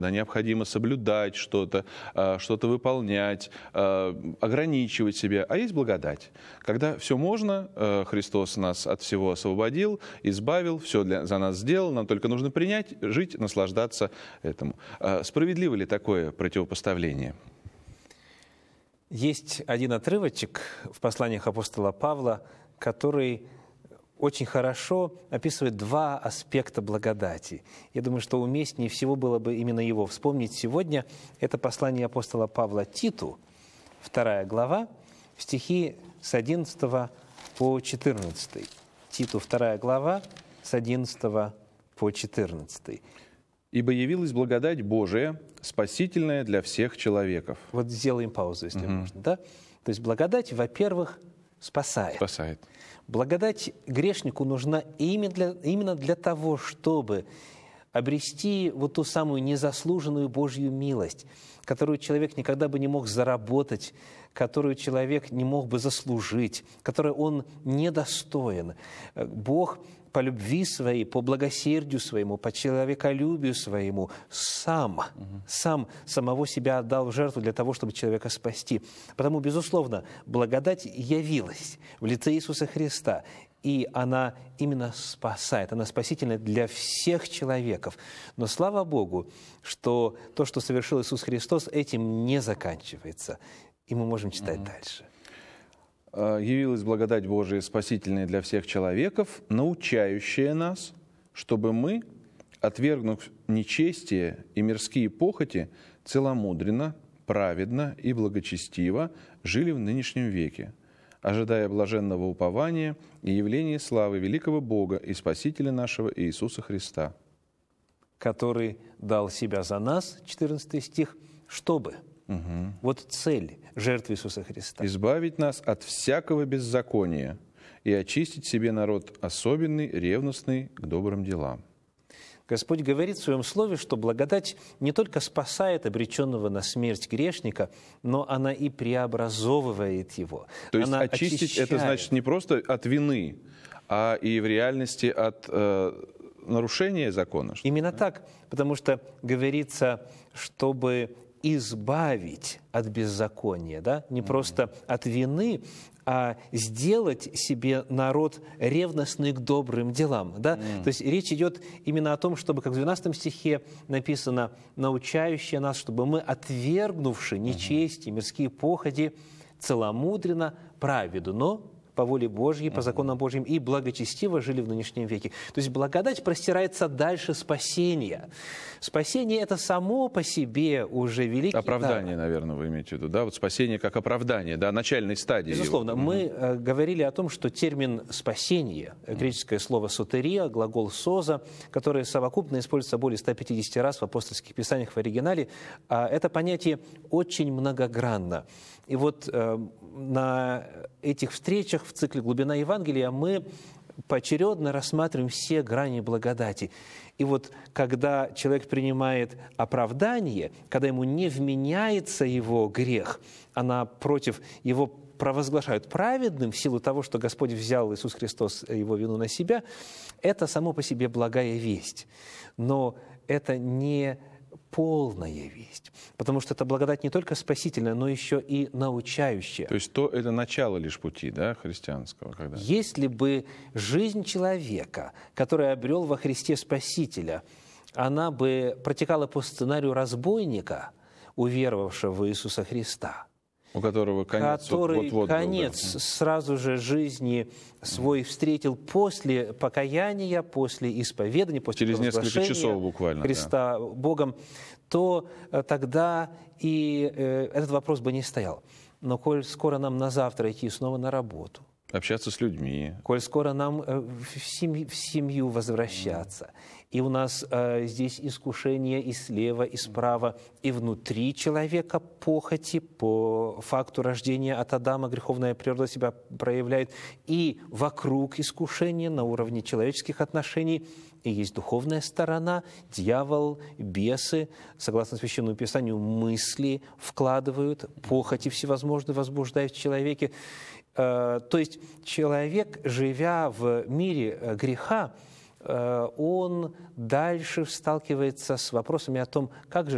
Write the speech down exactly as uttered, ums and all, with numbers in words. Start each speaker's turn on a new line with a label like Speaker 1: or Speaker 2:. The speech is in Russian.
Speaker 1: Да, необходимо соблюдать что-то, что-то выполнять, ограничивать себя. А есть благодать. Когда все можно, Христос нас от всего освободил, избавил, все для, за нас сделал, нам только нужно принять, жить, наслаждаться этому. Справедливо ли такое противопоставление?
Speaker 2: Есть один отрывочек в посланиях апостола Павла, который очень хорошо описывает два аспекта благодати. Я думаю, что уместнее всего было бы именно его вспомнить сегодня. Это послание апостола Павла Титу, вторая глава, стихи с одиннадцатого по четырнадцатый. Титу, вторая глава, с одиннадцатого по четырнадцатый.
Speaker 1: «Ибо явилась благодать Божия, спасительная для всех человеков».
Speaker 2: Вот сделаем паузу, если
Speaker 1: угу.
Speaker 2: можно. Да? То есть благодать, во-первых, спасает.
Speaker 1: Спасает.
Speaker 2: Благодать грешнику нужна именно для, именно для того, чтобы обрести вот ту самую незаслуженную Божью милость, которую человек никогда бы не мог заработать, которую человек не мог бы заслужить, которой он недостоин. Бог по любви своей, по благосердию своему, по человеколюбию своему сам, угу. сам самого себя отдал в жертву для того, чтобы человека спасти. Потому, безусловно, благодать явилась в лице Иисуса Христа, и она именно спасает, она спасительна для всех человеков. Но слава Богу, что то, что совершил Иисус Христос, этим не заканчивается. И мы можем читать угу. дальше.
Speaker 1: «Явилась благодать Божия, спасительная для всех человеков, научающая нас, чтобы мы, отвергнув нечестие и мирские похоти, целомудренно, праведно и благочестиво жили в нынешнем веке, ожидая блаженного упования и явления славы великого Бога и Спасителя нашего Иисуса Христа,
Speaker 2: который дал себя за нас», четырнадцатый стих, «чтобы». Угу. Вот цель жертвы Иисуса Христа.
Speaker 1: «Избавить нас от всякого беззакония и очистить себе народ особенный, ревностный к добрым делам».
Speaker 2: Господь говорит в Своем Слове, что благодать не только спасает обреченного на смерть грешника, но она и преобразовывает его.
Speaker 1: То есть
Speaker 2: она
Speaker 1: очистить очищает. Это значит не просто от вины, а и в реальности от э, нарушения закона.
Speaker 2: Именно так, потому что говорится, чтобы избавить от беззакония, да? Не mm-hmm. просто от вины, а сделать себе народ ревностный к добрым делам. Да? Mm. То есть речь идет именно о том, чтобы, как в двенадцатом стихе написано, научающая нас, чтобы мы, отвергнувши нечестие, мирские походи, целомудренно, праведно, по воле Божьей, по законам Божьим, и благочестиво жили в нынешнем веке. То есть благодать простирается дальше спасения. Спасение – это само по себе уже великий
Speaker 1: оправдание,
Speaker 2: дар.
Speaker 1: наверное, вы имеете в виду, да? Вот спасение как оправдание, да, начальной стадии.
Speaker 2: Безусловно.
Speaker 1: Его.
Speaker 2: Мы угу. говорили о том, что термин «спасение», греческое слово «сотерия», глагол «соза», который совокупно используется более ста пятидесяти раз в апостольских писаниях в оригинале, это понятие очень многогранно. И вот на этих встречах в цикле «Глубина Евангелия» мы поочередно рассматриваем все грани благодати. И вот когда человек принимает оправдание, когда ему не вменяется его грех, а напротив его провозглашают праведным в силу того, что Господь взял, Иисус Христос, его вину на себя, это само по себе благая весть. Но это не полная весть, потому что это благодать не только спасительная, но еще и научающая.
Speaker 1: То есть то это начало лишь пути, да, христианского? Когда...
Speaker 2: Если бы жизнь человека, который обрел во Христе Спасителя, она бы протекала по сценарию разбойника, уверовавшего в Иисуса Христа,
Speaker 1: у которого конец,
Speaker 2: который
Speaker 1: вот, вот, вот
Speaker 2: конец
Speaker 1: был, да.
Speaker 2: сразу же жизни свой встретил после покаяния, после исповедания, после
Speaker 1: через несколько часов буквально
Speaker 2: Христа да. Богом, то тогда и э, этот вопрос бы не стоял. Но коль скоро нам на завтра идти снова на работу,
Speaker 1: общаться с людьми,
Speaker 2: коль скоро нам в семью, в семью возвращаться, mm. и у нас э, здесь искушение и слева, и справа, и внутри человека похоти по факту рождения от Адама, греховная природа себя проявляет, и вокруг искушения на уровне человеческих отношений, и есть духовная сторона, дьявол, бесы, согласно Священному Писанию, мысли вкладывают, похоти всевозможные возбуждают в человеке. То есть человек, живя в мире греха, он дальше сталкивается с вопросами о том, как же